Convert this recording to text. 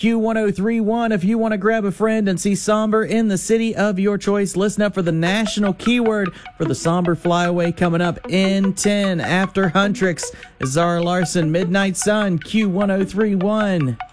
Q1031. If you want to grab a friend and see Somber in the city of your choice, listen up for the national keyword for the Somber Flyaway coming up in 10 after Huntrix. Zara Larson, Midnight Sun, Q1031.